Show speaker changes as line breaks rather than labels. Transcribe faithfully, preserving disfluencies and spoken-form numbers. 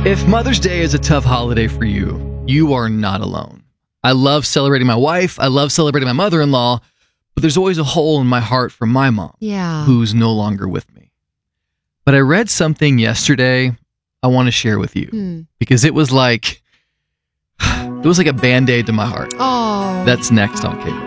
If Mother's Day is a tough holiday for you, you are not alone. I love celebrating my wife. I love celebrating my mother-in-law, but there's always a hole in my heart for my mom,
Yeah.
who's no longer with me. But I read something yesterday I want to share with you
Hmm.
because it was like, it was like a Band-Aid to my heart.
Oh.
That's next on K-Rock.